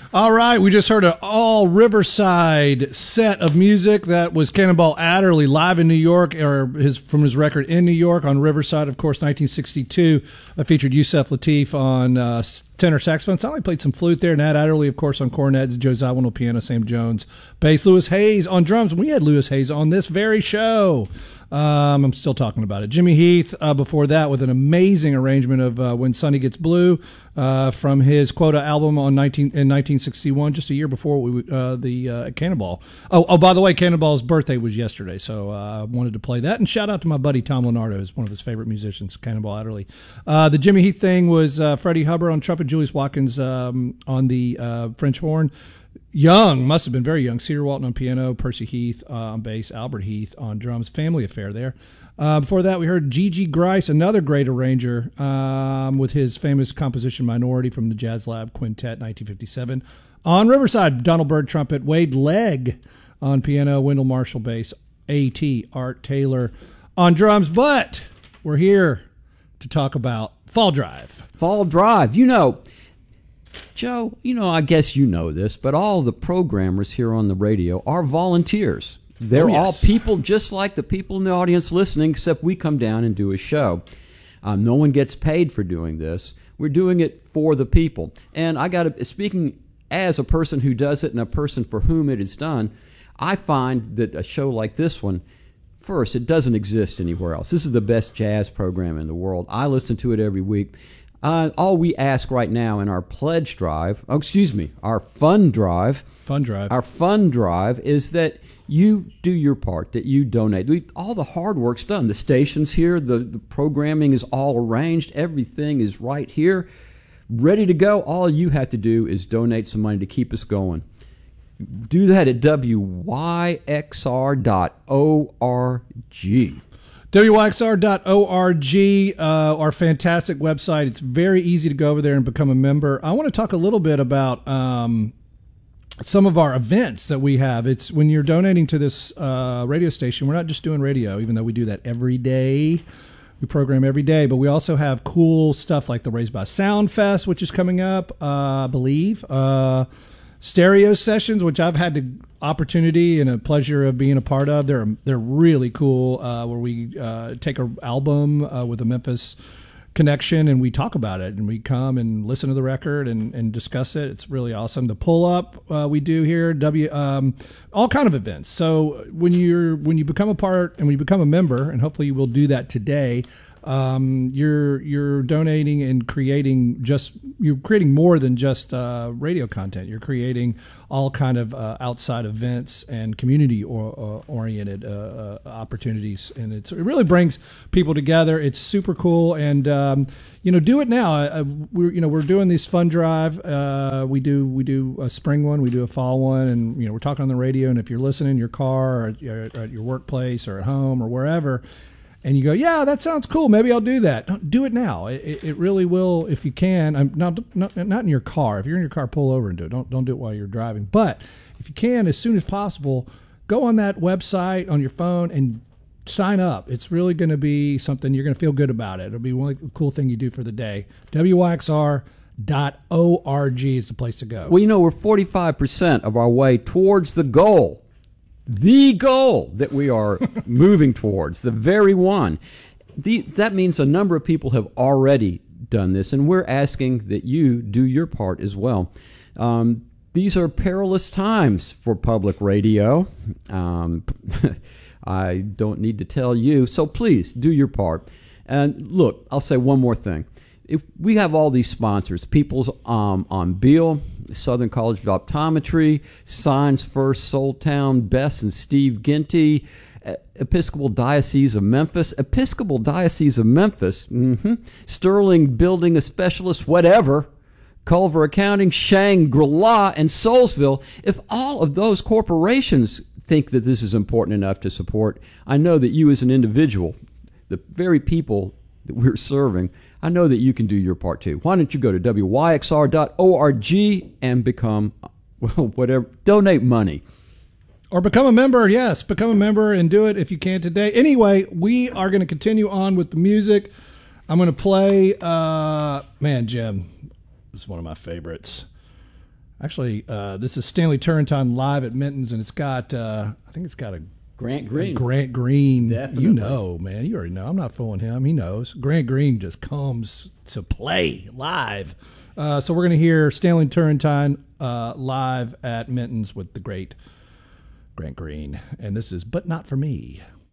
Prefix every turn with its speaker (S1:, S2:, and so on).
S1: All right, we just heard an all Riverside set of music. That was Cannonball Adderley live in New York, or from his record In New York on Riverside, of course, 1962. Featured Yusef Lateef on tenor saxophone. Sounded like played some flute there. Nat Adderley, of course, on cornet. Joe Zawinul piano. Sam Jones bass. Louis Hayes on drums. We had Louis Hayes on this very show. I'm still talking about it. Jimmy Heath before that with an amazing arrangement of When Sunny Gets Blue from his Quota album in 1961, just a year before the Cannonball. Oh, by the way, Cannonball's birthday was yesterday, so I wanted to play that. And shout out to my buddy Tom Leonardo, who's one of his favorite musicians, Cannonball Adderley. The Jimmy Heath thing was Freddie Hubbard on trumpet, Julius Watkins on the French horn. Young, must have been very young. Cedar Walton on piano, Percy Heath on bass, Albert Heath on drums. Family affair there. Before that, we heard G.G. Grice, another great arranger, with his famous composition Minority from the Jazz Lab Quintet, 1957. On Riverside, Donald Byrd trumpet, Wade Legg on piano, Wendell Marshall bass, A.T. Art Taylor on drums. But we're here to talk about Fall Drive.
S2: Fall Drive, Joe, I guess you know this, but all the programmers here on the radio are volunteers. They're all people just like the people in the audience listening, except we come down and do a show. No one gets paid for doing this. We're doing it for the people. And speaking as a person who does it and a person for whom it is done, I find that a show like this one, first, it doesn't exist anywhere else. This is the best jazz program in the world. I listen to it every week. All we ask right now in our pledge drive, our fund drive. Our fund drive is that you do your part, that you donate. All the hard work's done. The station's here. The programming is all arranged. Everything is right here, ready to go. All you have to do is donate some money to keep us going. Do that at wyxr.org.
S1: WYXR.org, our fantastic website. It's very easy to go over there and become a member. I want to talk a little bit about some of our events that we have. It's when you're donating to this radio station, we're not just doing radio, even though we do that every day. We program every day, but we also have cool stuff like the Raised by Sound Fest, which is coming up, I believe. Stereo sessions, which I've had the opportunity and a pleasure of being a part of. They're really cool, where we take an album with a Memphis connection and we talk about it, and we come and listen to the record and discuss it. It's really awesome. The pull-up we do here, all kind of events. So when you become a part and when you become a member, and hopefully you will do that today, you're donating and creating more than just radio content. You're creating all kind of outside events and community oriented opportunities, and it really brings people together. It's super cool, and do it now. We're doing this fund drive. We do a spring one, we do a fall one, and we're talking on the radio. And if you're listening in your car or at your workplace or at home or wherever, and you go, yeah, that sounds cool, maybe I'll do that. Do it now. It really will, if you can. I'm not in your car. If you're in your car, pull over and do it. Don't do it while you're driving. But if you can, as soon as possible, go on that website on your phone and sign up. It's really going to be something you're going to feel good about it. It'll be one cool thing you do for the day. WYXR.org is the place to go.
S2: Well, we're 45% of our way towards the goal. The goal that we are moving towards, the very one. That means a number of people have already done this, and we're asking that you do your part as well. These are perilous times for public radio. I don't need to tell you, so please do your part. And look, I'll say one more thing. If we have all these sponsors, People's on Beale, Southern College of Optometry, Signs First, Soul Town, Bess and Steve Ginty, Episcopal Diocese of Memphis, Sterling Building a Specialist, whatever, Culver Accounting, Shangri-La, and Soulsville. If all of those corporations think that this is important enough to support, I know that you as an individual, the very people that we're serving, I know that you can do your part too. Why don't you go to wyxr.org and become, donate money.
S1: Or become a member, yes. Become a member and do it if you can today. Anyway, we are going to continue on with the music. I'm going to play, Jim, this is one of my favorites. Actually, this is Stanley Turrentine live at Minton's, and it's got, I think it's got a
S2: Grant Green.
S1: Grant Green.
S2: Definitely.
S1: You know, man. You already know. I'm not fooling him. He knows. Grant Green just comes to play live. So we're going to hear Stanley Turrentine live at Minton's with the great Grant Green. And this is But Not For Me.